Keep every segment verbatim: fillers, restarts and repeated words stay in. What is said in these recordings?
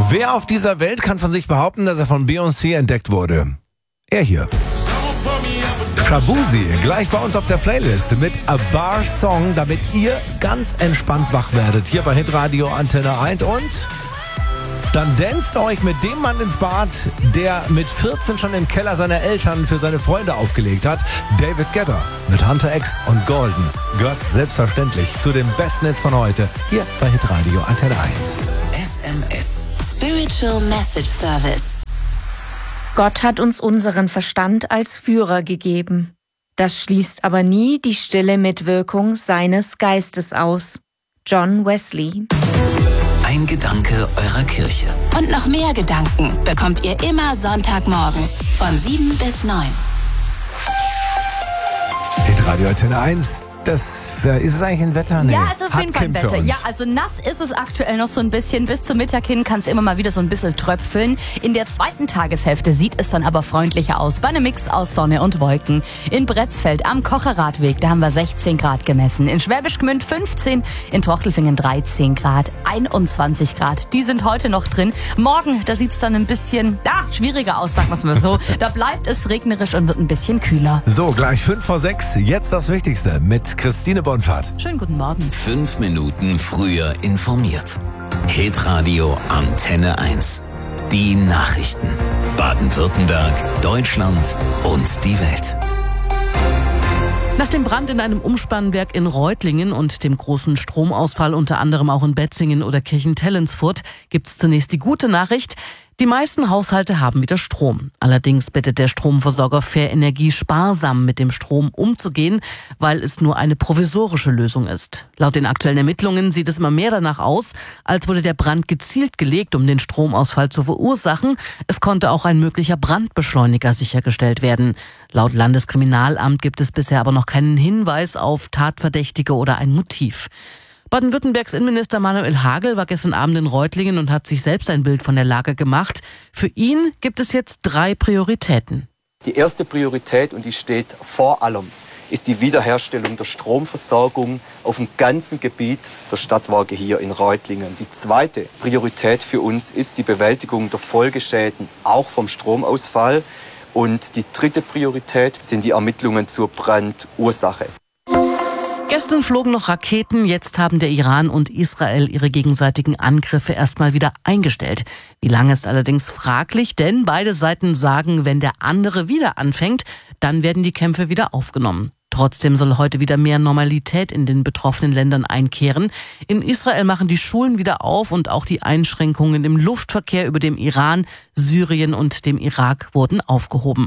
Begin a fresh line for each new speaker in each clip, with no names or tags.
Wer auf dieser Welt kann von sich behaupten, dass er von Beyoncé entdeckt wurde? Er hier. Shaboozey, gleich bei uns auf der Playlist mit A Bar Song, damit ihr ganz entspannt wach werdet. Hier bei Hitradio Antenne eins und dann danst euch mit dem Mann ins Bad, der mit vierzehn schon im Keller seiner Eltern für seine Freunde aufgelegt hat. David Guetta mit Hunter X und Golden gehört selbstverständlich zu den besten Hits von heute. Hier bei Hitradio Antenne eins.
S M S Spiritual Message Service.
Gott hat uns unseren Verstand als Führer gegeben. Das schließt aber nie die stille Mitwirkung seines Geistes aus. John Wesley.
Ein Gedanke eurer Kirche. Und noch mehr Gedanken bekommt ihr immer Sonntagmorgens von sieben bis neun.
Hitradio Antenne eins. Das, ist es eigentlich ein Wetter? Nee.
Ja, es ist auf jeden Fall ein Wetter. Ja, also nass ist es aktuell noch so ein bisschen. Bis zum Mittag hin kann es immer mal wieder so ein bisschen tröpfeln. In der zweiten Tageshälfte sieht es dann aber freundlicher aus. Bei einem Mix aus Sonne und Wolken. In Bretzfeld am Kocherradweg, da haben wir sechzehn Grad gemessen. In Schwäbisch Gmünd fünfzehn, in Trochtelfingen dreizehn Grad, einundzwanzig Grad. Die sind heute noch drin. Morgen, da sieht es dann ein bisschen ja, schwieriger aus, sagen wir es mal so. Da bleibt es regnerisch und wird ein bisschen kühler.
So, gleich fünf vor sechs. Jetzt das Wichtigste mit Christine Bonfahrt.
Schönen guten Morgen.
Fünf Minuten früher informiert. Hitradio Antenne eins. Die Nachrichten. Baden-Württemberg, Deutschland und die Welt.
Nach dem Brand in einem Umspannwerk in Reutlingen und dem großen Stromausfall unter anderem auch in Betzingen oder Kirchentellensfurt gibt es zunächst die gute Nachricht: Die meisten Haushalte haben wieder Strom. Allerdings bittet der Stromversorger Fair Energie sparsam mit dem Strom umzugehen, weil es nur eine provisorische Lösung ist. Laut den aktuellen Ermittlungen sieht es immer mehr danach aus, als wurde der Brand gezielt gelegt, um den Stromausfall zu verursachen. Es konnte auch ein möglicher Brandbeschleuniger sichergestellt werden. Laut Landeskriminalamt gibt es bisher aber noch keinen Hinweis auf Tatverdächtige oder ein Motiv. Baden-Württembergs Innenminister Manuel Hagel war gestern Abend in Reutlingen und hat sich selbst ein Bild von der Lage gemacht. Für ihn gibt es jetzt drei Prioritäten.
Die erste Priorität, und die steht vor allem, ist die Wiederherstellung der Stromversorgung auf dem ganzen Gebiet der Stadtwerke hier in Reutlingen. Die zweite Priorität für uns ist die Bewältigung der Folgeschäden, auch vom Stromausfall. Und die dritte Priorität sind die Ermittlungen zur Brandursache.
Gestern flogen noch Raketen, jetzt haben der Iran und Israel ihre gegenseitigen Angriffe erstmal wieder eingestellt. Wie lange ist allerdings fraglich, denn beide Seiten sagen, wenn der andere wieder anfängt, dann werden die Kämpfe wieder aufgenommen. Trotzdem soll heute wieder mehr Normalität in den betroffenen Ländern einkehren. In Israel machen die Schulen wieder auf und auch die Einschränkungen im Luftverkehr über dem Iran, Syrien und dem Irak wurden aufgehoben.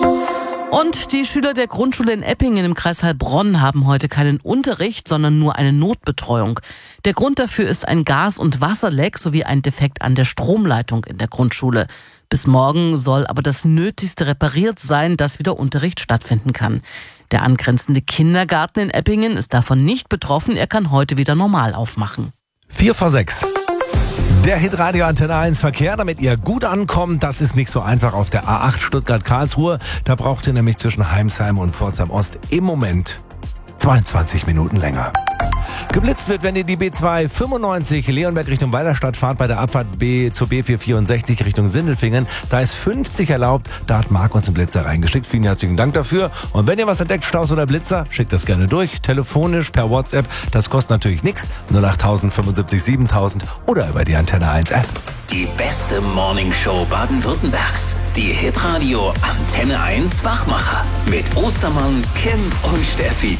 Und die Schüler der Grundschule in Eppingen im Kreis Heilbronn haben heute keinen Unterricht, sondern nur eine Notbetreuung. Der Grund dafür ist ein Gas- und Wasserleck sowie ein Defekt an der Stromleitung in der Grundschule. Bis morgen soll aber das Nötigste repariert sein, dass wieder Unterricht stattfinden kann. Der angrenzende Kindergarten in Eppingen ist davon nicht betroffen. Er kann heute wieder normal aufmachen.
Vier vor sechs. Der Hitradio Antenne eins Verkehr, damit ihr gut ankommt, das ist nicht so einfach auf der A acht Stuttgart-Karlsruhe. Da braucht ihr nämlich zwischen Heimsheim und Pforzheim Ost im Moment zweiundzwanzig Minuten länger. Geblitzt wird, wenn ihr die B zwei fünfundneunzig Leonberg Richtung Weilerstadt fahrt, bei der Abfahrt B zur B vier vierundsechzig Richtung Sindelfingen. Da ist fünfzig erlaubt, da hat Marc uns einen Blitzer reingeschickt. Vielen herzlichen Dank dafür. Und wenn ihr was entdeckt, Staus oder Blitzer, schickt das gerne durch, telefonisch, per WhatsApp. Das kostet natürlich nichts. null acht tausend fünfundsiebzig siebentausend oder über die Antenne eins App.
Die beste Morningshow Baden-Württembergs. Die Hitradio Antenne eins Wachmacher. Mit Ostermann, Kim und Steffi.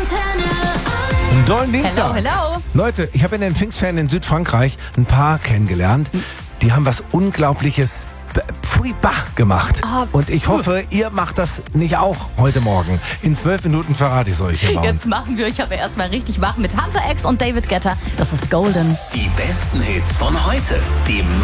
Einen tollen Dienstag.
Hello, hello.
Leute, ich habe in den Pfingstferien in Südfrankreich ein Paar kennengelernt. Die haben was Unglaubliches Pfui-bah gemacht.
Oh,
und ich hoffe, ihr macht das nicht auch heute Morgen. In zwölf Minuten verrate ich es euch immer.
Jetzt machen wir euch aber erstmal richtig wach mit Hunter X und David Guetta. Das ist Golden.
Die besten Hits von heute. Die